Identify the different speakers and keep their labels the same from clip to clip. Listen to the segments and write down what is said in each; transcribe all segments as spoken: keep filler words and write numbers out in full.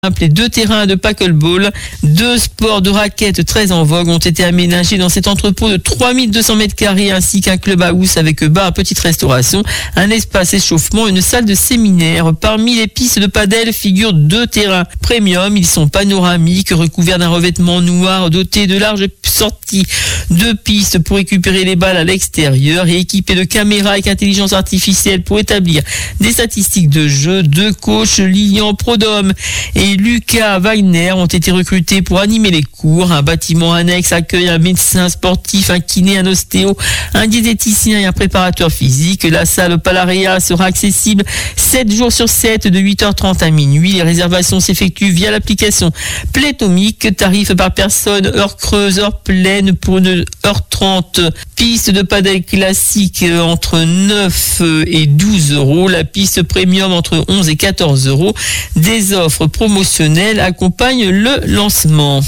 Speaker 1: Les deux terrains de packleball, deux sports de raquettes très en vogue ont été aménagés dans cet entrepôt de trois mille deux cents mètres carrés ainsi qu'un club house avec bar, petite restauration, un espace échauffement, une salle de séminaire. Parmi les pistes de padel figurent deux terrains premium. Ils sont panoramiques, recouverts d'un revêtement noir, dotés de larges sorties, deux pistes pour récupérer les balles à l'extérieur et équipés de caméras avec intelligence artificielle pour établir des statistiques de jeu. Deux coachs, Lilian Prodhomme et Lucas Wagner, ont été recrutés pour animer les cours. Un bâtiment annexe accueille un médecin sportif, un kiné, un ostéo, un diététicien et un préparateur physique. La salle Palarea sera accessible sept jours sur sept de huit heures trente à minuit. Les réservations s'effectuent via l'application Playtomic. Tarif par personne, heure creuse, heure pleine pour une heure trente. Piste de padel classique entre neuf et douze euros. La piste premium entre onze et quatorze euros. Des offres promotionnelles accompagnent le lancement.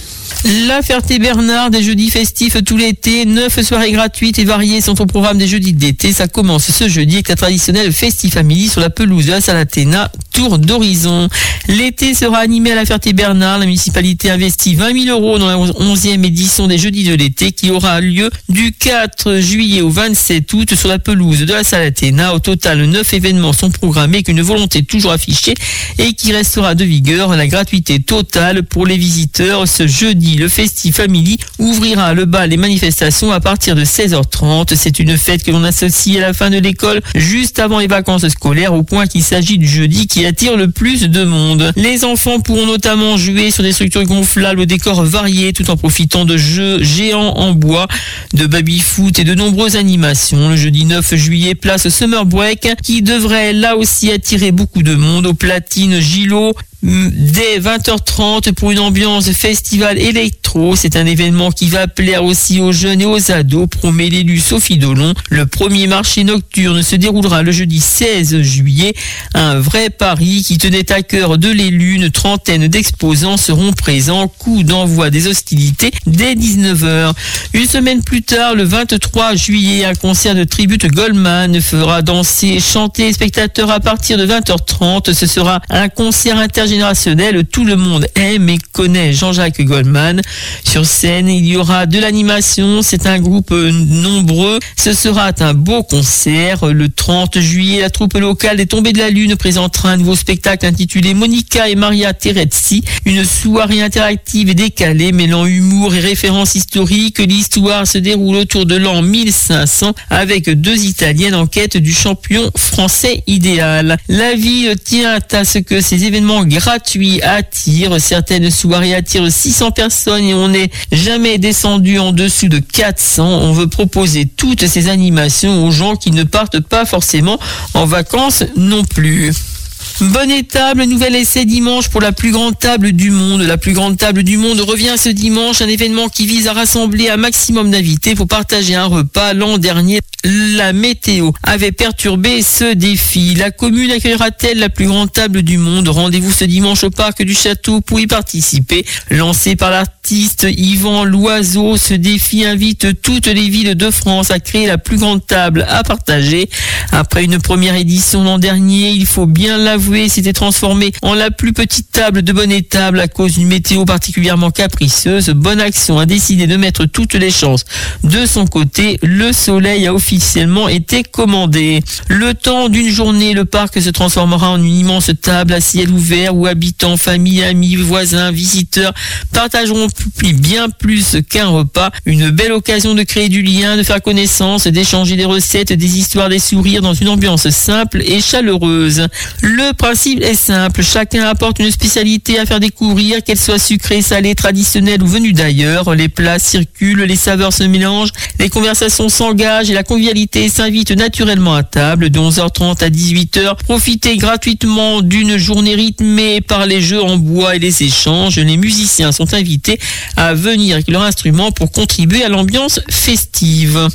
Speaker 1: La Ferté-Bernard, des jeudis festifs tout l'été. Neuf soirées gratuites et variées sont au programme des jeudis d'été. Ça commence ce jeudi avec la traditionnelle Festifamily sur la pelouse de la salle Athéna, tour d'horizon. L'été sera animé à la Ferté-Bernard. La municipalité investit vingt mille euros dans la onzième édition des jeudis de l'été qui aura lieu du quatre juillet au vingt-sept août sur la pelouse de la salle Athéna. Au total, neuf événements sont programmés avec une volonté toujours affichée et qui restera de vigueur. La gratuité totale pour les visiteurs ce jeudi. Le Festifamily ouvrira le bal et manifestations à partir de seize heures trente. C'est une fête que l'on associe à la fin de l'école, juste avant les vacances scolaires, au point qu'il s'agit du jeudi qui attire le plus de monde. Les enfants pourront notamment jouer sur des structures gonflables aux décors variés, tout en profitant de jeux géants en bois, de baby-foot et de nombreuses animations. Le jeudi neuf juillet, place Summer Break, qui devrait là aussi attirer beaucoup de monde au Platine Gillot, dès vingt heures trente pour une ambiance festival électro. C'est un événement qui va plaire aussi aux jeunes et aux ados, promet l'élu Sophie Dolon. Le premier marché nocturne se déroulera le jeudi seize juillet. Un vrai pari qui tenait à cœur de l'élu. Une trentaine d'exposants seront présents. Coup d'envoi des hostilités dès dix-neuf heures. Une semaine plus tard, le vingt-trois juillet, un concert de tribute Goldman fera danser, chanter les spectateurs à partir de vingt heures trente. Ce sera un concert intergénérationnel. Tout le monde aime et connaît Jean-Jacques Goldman. Sur scène, il y aura de l'animation. C'est un groupe nombreux. Ce sera un beau concert. Le trente juillet, la troupe locale des Tombées de la Lune présentera un nouveau spectacle intitulé Monica et Maria Terezzi. Une soirée interactive et décalée mêlant humour et références historiques. L'histoire se déroule autour de l'an mille cinq cents avec deux Italiennes en quête du champion français idéal. La ville tient à ce que ces événements gratuit attire. Certaines soirées attirent six cents personnes et on n'est jamais descendu en dessous de quatre cents. On veut proposer toutes ces animations aux gens qui ne partent pas forcément en vacances non plus. Bonne table, nouvel essai dimanche pour la plus grande table du monde. La plus grande table du monde revient ce dimanche, un événement qui vise à rassembler un maximum d'invités pour partager un repas. L'an dernier, la météo avait perturbé ce défi. La commune accueillera-t-elle la plus grande table du monde? Rendez-vous ce dimanche au parc du Château pour y participer. Lancé par l'artiste Yvan Loiseau, ce défi invite toutes les villes de France à créer la plus grande table à partager. Après une première édition l'an dernier, il faut bien l'avouer, s'était transformé en la plus petite table de Bonne Table à cause d'une météo particulièrement capricieuse. Bonne Action a décidé de mettre toutes les chances de son côté. Le soleil a officiellement été commandé. Le temps d'une journée, le parc se transformera en une immense table à ciel ouvert où habitants, familles, amis, voisins, visiteurs partageront bien plus qu'un repas. Une belle occasion de créer du lien, de faire connaissance, d'échanger des recettes, des histoires, des sourires dans une ambiance simple et chaleureuse. Le principe est simple, chacun apporte une spécialité à faire découvrir, qu'elle soit sucrée, salée, traditionnelle ou venue d'ailleurs. Les plats circulent, les saveurs se mélangent, les conversations s'engagent et la convivialité s'invite naturellement à table. De onze heures trente à dix-huit heures, profitez gratuitement d'une journée rythmée par les jeux en bois et les échanges. Les musiciens sont invités à venir avec leur instrument pour contribuer à l'ambiance festive.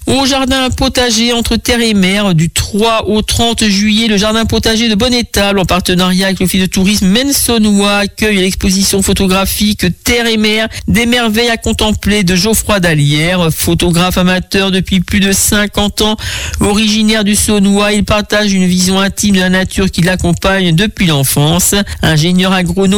Speaker 1: Au jardin potager entre terre et mer, du trois au trente juillet, le jardin potager de Bonnétable, en partenariat avec l'office de tourisme Mensonnois, accueille l'exposition photographique Terre et mer, des merveilles à contempler de Geoffroy Dalière. Photographe amateur depuis plus de cinquante ans, originaire du Saunois, il partage une vision intime de la nature qui l'accompagne depuis l'enfance. Ingénieur agronome